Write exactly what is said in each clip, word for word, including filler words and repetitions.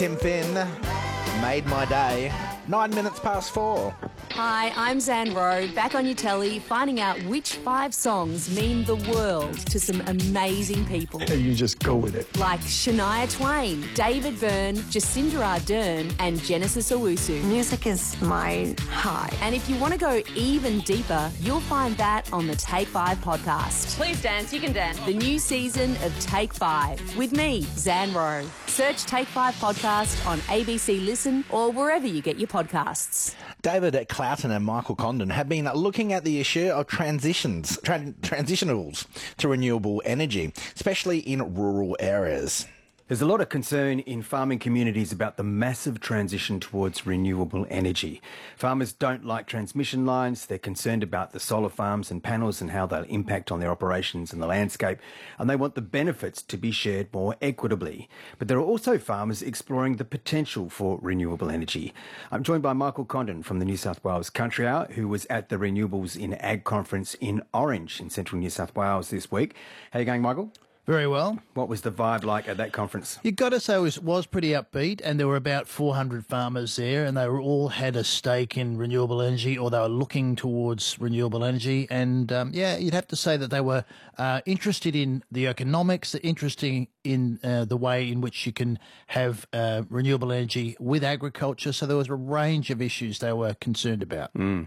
Tim Finn made my day. Nine minutes past four. Hi, I'm Zan Rowe, back on your telly, finding out which five songs mean the world to some amazing people. You just go with it. Like Shania Twain, David Byrne, Jacinda Ardern, and Genesis Owusu. Music is my high. And if you want to go even deeper, you'll find that on the Take Five podcast. Please dance, you can dance. The new season of Take Five with me, Zan Rowe. Search Take Five podcast on A B C Listen or wherever you get your podcasts. David Cloughton and Michael Condon have been looking at the issue of transitions, tran- transitionals to renewable energy, especially in rural areas. There's a lot of concern in farming communities about the massive transition towards renewable energy. Farmers don't like transmission lines. They're concerned about the solar farms and panels and how they'll impact on their operations and the landscape. And they want the benefits to be shared more equitably. But there are also farmers exploring the potential for renewable energy. I'm joined by Michael Condon from the New South Wales Country Hour, who was at the Renewables in Ag conference in Orange in central New South Wales this week. How are you going, Michael? Very well. What was the vibe like at that conference? You've got to say it was, was pretty upbeat, and there were about four hundred farmers there, and they were all had a stake in renewable energy, or they were looking towards renewable energy. And, um, yeah, you'd have to say that they were uh, interested in the economics, interested in uh, the way in which you can have uh, renewable energy with agriculture. So there was a range of issues they were concerned about. Mm.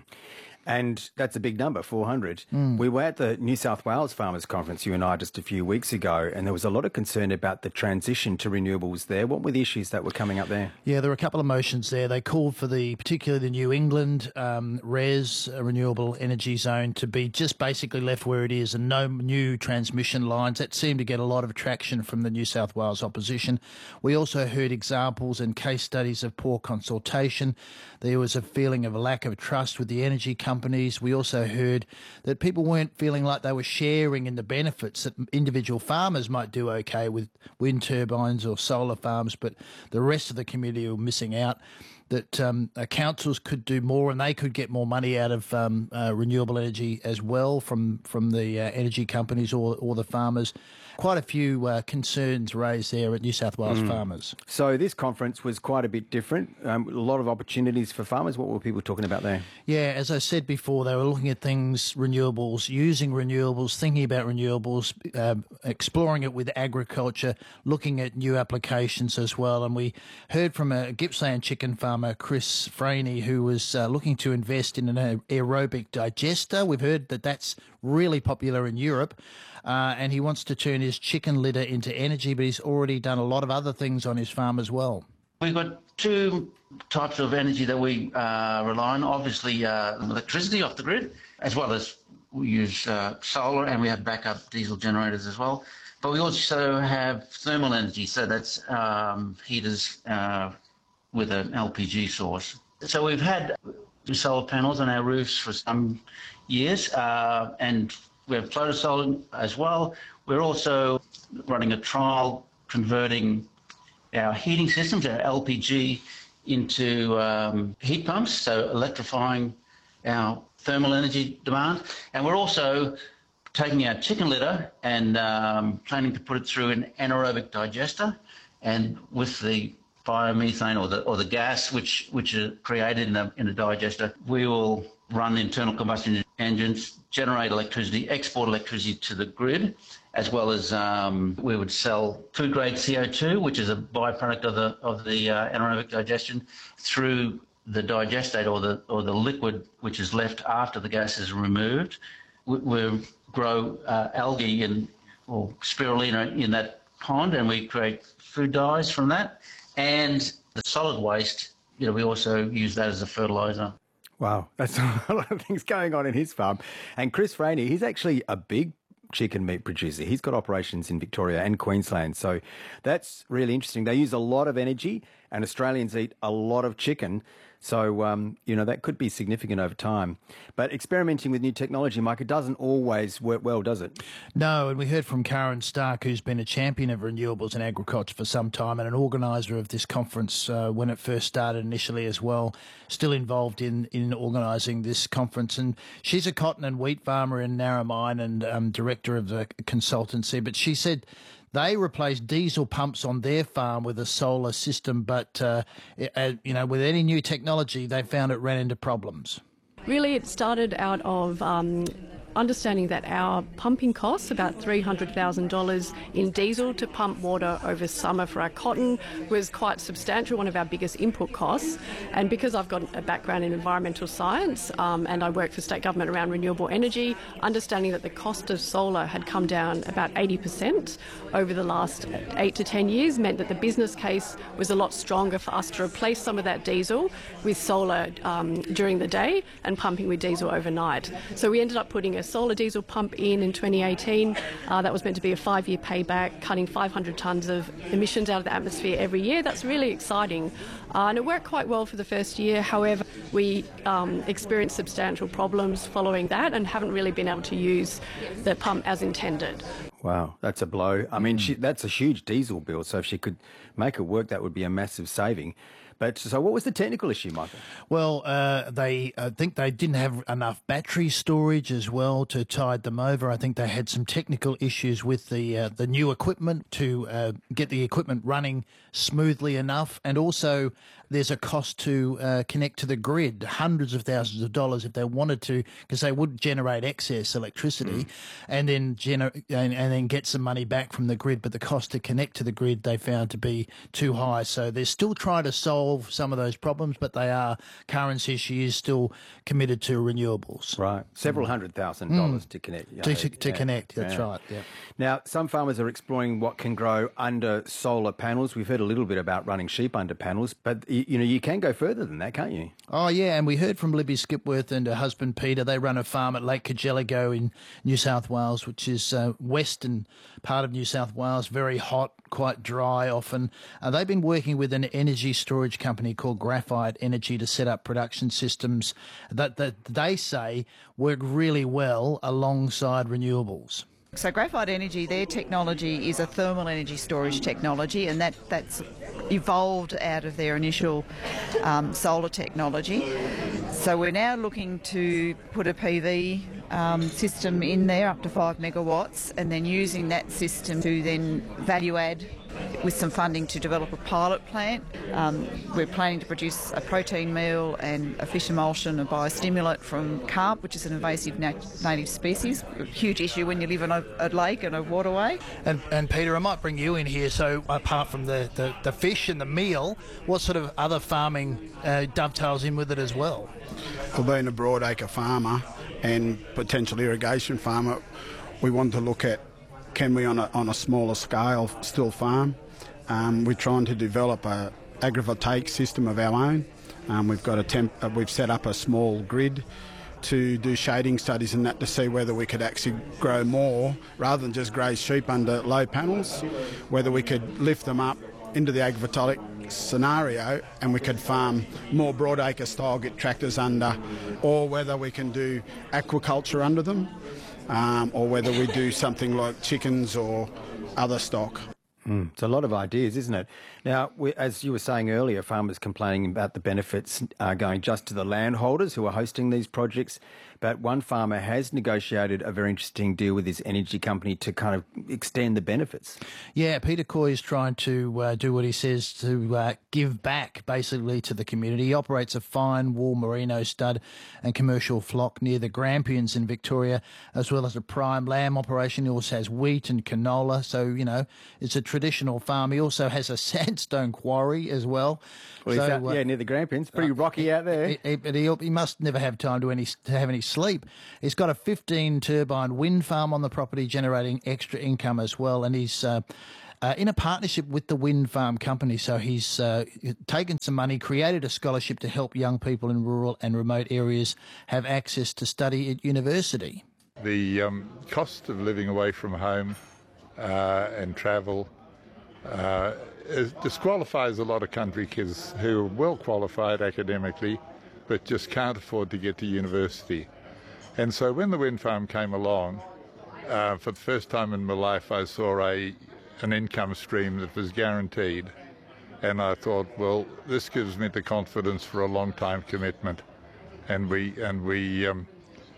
And that's a big number, four hundred. Mm. We were at the New South Wales Farmers Conference, you and I, just a few weeks ago, and there was a lot of concern about the transition to renewables there. What were the issues that were coming up there? Yeah, there were a couple of motions there. They called for the, particularly the New England um, R E S, uh, Renewable Energy Zone, to be just basically left where it is and no new transmission lines. That seemed to get a lot of traction from the New South Wales opposition. We also heard examples and case studies of poor consultation. There was a feeling of a lack of trust with the energy companies. Companies. We also heard that people weren't feeling like they were sharing in the benefits, that individual farmers might do okay with wind turbines or solar farms, but the rest of the community were missing out, that um, uh, councils could do more and they could get more money out of um, uh, renewable energy as well from, from the uh, energy companies or, or the farmers. Quite a few uh, concerns raised there at New South Wales mm. farmers. So this conference was quite a bit different. Um, a lot of opportunities for farmers. What were people talking about there? Yeah, as I said before, they were looking at things, renewables, using renewables, thinking about renewables, uh, exploring it with agriculture, looking at new applications as well. And we heard from a Gippsland chicken farmer, Chris Franey, who was uh, looking to invest in an aerobic digester. We've heard that that's really popular in Europe. Uh, and he wants to turn his chicken litter into energy, but he's already done a lot of other things on his farm as well. We've got two types of energy that we uh, rely on. Obviously, uh, electricity off the grid, as well as we use uh, solar, and we have backup diesel generators as well. But we also have thermal energy, so that's um, heaters uh, with an L P G source. So we've had solar panels on our roofs for some years, uh, and we have floater solar as well. We're also running a trial converting our heating systems, our L P G, into um, heat pumps, so electrifying our thermal energy demand. And we're also taking our chicken litter and um, planning to put it through an anaerobic digester, and with the biomethane or the or the gas which which is created in a in a digester, we will run internal combustion engines, generate electricity, export electricity to the grid, as well as um, we would sell food grade C O two, which is a byproduct of the of the uh, anaerobic digestion, through the digestate or the or the liquid which is left after the gas is removed. We, we grow uh, algae in or spirulina in that pond, and we create food dyes from that. And the solid waste, you know, we also use that as a fertiliser. Wow, that's a lot of things going on in his farm. And Chris Franey, he's actually a big chicken meat producer. He's got operations in Victoria and Queensland. So that's really interesting. They use a lot of energy, and Australians eat a lot of chicken. So, um, you know, that could be significant over time. But experimenting with new technology, Mike, it doesn't always work well, does it? No, and we heard from Karen Stark, who's been a champion of renewables and agriculture for some time and an organiser of this conference uh, when it first started initially as well, still involved in, in organising this conference. And she's a cotton and wheat farmer in Narromine and um, director of the consultancy. But she said They replaced diesel pumps on their farm with a solar system, but uh, uh, you know, with any new technology, they found it ran into problems. Really, it started out of um, understanding that our pumping costs, about three hundred thousand dollars in diesel to pump water over summer for our cotton, was quite substantial, one of our biggest input costs. And because I've got a background in environmental science um, and I work for state government around renewable energy, understanding that the cost of solar had come down about eighty percent over the last eight to ten years meant that the business case was a lot stronger for us to replace some of that diesel with solar um, during the day and pumping with diesel overnight. So we ended up putting a solar diesel pump in in twenty eighteen. Uh, that was meant to be a five-year payback, cutting five hundred tonnes of emissions out of the atmosphere every year. That's really exciting. Uh, and it worked quite well for the first year. However, we um, experienced substantial problems following that and haven't really been able to use the pump as intended. Wow, that's a blow. I mean, she, that's a huge diesel bill, so if she could make it work, that would be a massive saving. But so what was the technical issue, Michael? Well, uh, they I think they didn't have enough battery storage as well to tide them over. I think they had some technical issues with the uh, the new equipment to uh, get the equipment running smoothly enough, and also there's a cost to uh, connect to the grid, hundreds of thousands of dollars if they wanted to, because they would generate excess electricity, mm. and then gener- and, and then get some money back from the grid. But the cost to connect to the grid they found to be too high. So they're still trying to solve some of those problems, but they are currency. She is still committed to renewables. Right, several hundred thousand dollars mm. to connect. To, to, to yeah. connect, that's yeah. right. Yeah. Now, some farmers are exploring what can grow under solar panels. We've heard a little bit about running sheep under panels, but you, you know you can go further than that, can't you? Oh yeah, and we heard from Libby Skipworth and her husband Peter. They run a farm at Lake Cargelligo in New South Wales, which is uh, western part of New South Wales, very hot, quite dry often. Uh, they've been working with an energy storage company called Graphite Energy to set up production systems that, that they say work really well alongside renewables. So Graphite Energy, their technology is a thermal energy storage technology, and that, that's evolved out of their initial um, solar technology. So we're now looking to put a P V um, system in there up to five megawatts, and then using that system to then value add with some funding to develop a pilot plant. Um, we're planning to produce a protein meal and a fish emulsion, a biostimulant from carp, which is an invasive nat- native species. A huge issue when you live in a, a lake and a waterway. And, and Peter, I might bring you in here. So apart from the, the, the fish and the meal, what sort of other farming uh, dovetails in with it as well? Well, being a broadacre farmer and potential irrigation farmer, we want to look at can we, on a, on a smaller scale, still farm? Um, we're trying to develop a agrivoltaic system of our own. Um, we've got a temp, uh, we've set up a small grid to do shading studies and that to see whether we could actually grow more rather than just graze sheep under low panels, whether we could lift them up into the agrivoltaic scenario and we could farm more broadacre style, get tractors under, or whether we can do aquaculture under them. Um, or whether we do something like chickens or other stock. Mm, it's a lot of ideas, isn't it? Now, we, as you were saying earlier, farmers complaining about the benefits are going just to the landholders who are hosting these projects, but one farmer has negotiated a very interesting deal with his energy company to kind of extend the benefits. Yeah, Peter Coy is trying to uh, do what he says to uh, give back, basically, to the community. He operates a fine wool merino stud and commercial flock near the Grampians in Victoria, as well as a prime lamb operation. He also has wheat and canola, so, you know, it's a traditional farm. He also has a sandstone quarry as well. Well, so, that, yeah, near the Grampians. Pretty uh, rocky out there. He, he, but he, he must never have time to, any, to have any sleep. He's got a fifteen turbine wind farm on the property, generating extra income as well, and he's uh, uh, in a partnership with the wind farm company. So he's uh, taken some money, created a scholarship to help young people in rural and remote areas have access to study at university. The um, cost of living away from home uh, and travel uh, is, disqualifies a lot of country kids who are well qualified academically but just can't afford to get to university. And so when the wind farm came along, uh, for the first time in my life I saw a an income stream that was guaranteed, and I thought, well, this gives me the confidence for a long time commitment. And we and we um,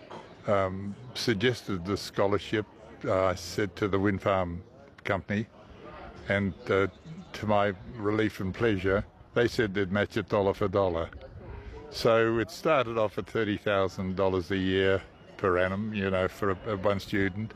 um, suggested the scholarship. uh, I said to the wind farm company, and uh, to my relief and pleasure, they said they'd match it dollar for dollar. So it started off at thirty thousand dollars a year per annum, you know, for a, a one student,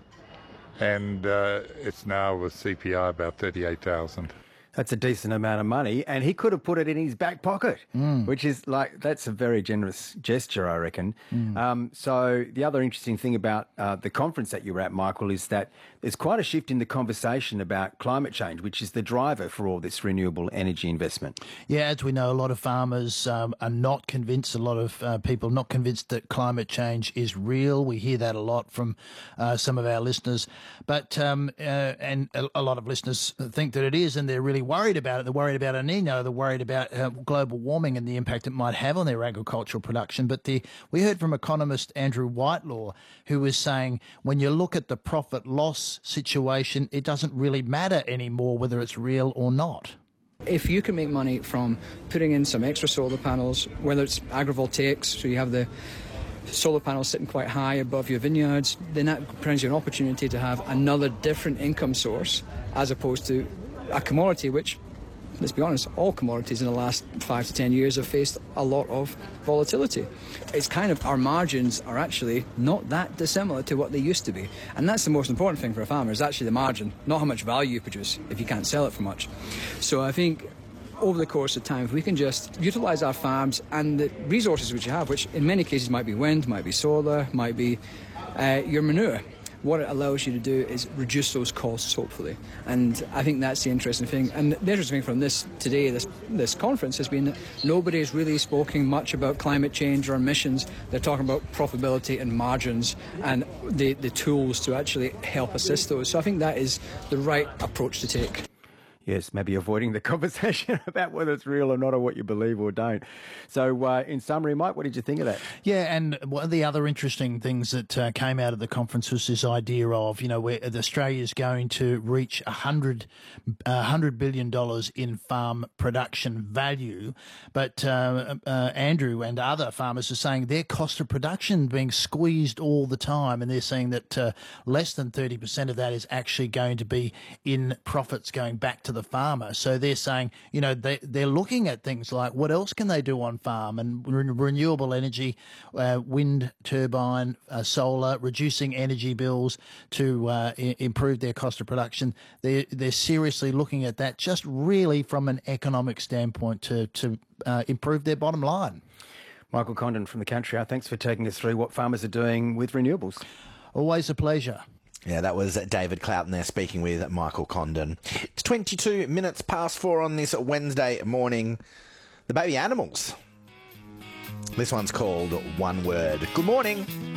and uh, it's now with C P I about thirty-eight thousand dollars. That's a decent amount of money, and he could have put it in his back pocket, mm. which is like, that's a very generous gesture, I reckon. Mm. Um, so the other interesting thing about uh, the conference that you were at, Michael, is that there's quite a shift in the conversation about climate change, which is the driver for all this renewable energy investment. Yeah, as we know, a lot of farmers um, are not convinced, a lot of uh, people not convinced that climate change is real. We hear that a lot from uh, some of our listeners, but um, uh, and a, a lot of listeners think that it is, and they're really worried about it. They're worried about El Nino. They're worried about uh, global warming and the impact it might have on their agricultural production. But the we heard from economist Andrew Whitelaw, who was saying when you look at the profit-loss situation, it doesn't really matter anymore whether it's real or not. If you can make money from putting in some extra solar panels, whether it's agrivoltaics, so you have the solar panels sitting quite high above your vineyards, then that presents you an opportunity to have another different income source as opposed to a commodity which, let's be honest, all commodities in the last five to ten years have faced a lot of volatility. It's kind of, our margins are actually not that dissimilar to what they used to be. And that's the most important thing for a farmer, is actually the margin, not how much value you produce if you can't sell it for much. So I think over the course of time, if we can just utilise our farms and the resources which you have, which in many cases might be wind, might be solar, might be uh, your manure, what it allows you to do is reduce those costs, hopefully. And I think that's the interesting thing. And the interesting thing from this today, this this conference, has been that nobody has really spoken much about climate change or emissions. They're talking about profitability and margins and the, the tools to actually help assist those. So I think that is the right approach to take. Yes, maybe avoiding the conversation about whether it's real or not, or what you believe or don't. So, uh, in summary, Mike, what did you think of that? Yeah, and one of the other interesting things that uh, came out of the conference was this idea of, you know, where Australia is going to reach one hundred, uh, one hundred billion dollars in farm production value. But uh, uh, Andrew and other farmers are saying their cost of production being squeezed all the time, and they're saying that uh, less than thirty percent of that is actually going to be in profits going back to the farmer. So they're saying, you know, they, they're looking at things like what else can they do on farm, and re- renewable energy, uh, wind turbine, uh, solar, reducing energy bills to uh, I- improve their cost of production. They're, they're seriously looking at that just really from an economic standpoint to, to uh, improve their bottom line. Michael Condon from the Country Hour, thanks for taking us through what farmers are doing with renewables. Always a pleasure. Yeah, that was David Cloughton there speaking with Michael Condon. It's twenty-two minutes past four on this Wednesday morning. The Baby Animals. This one's called One Word. Good morning.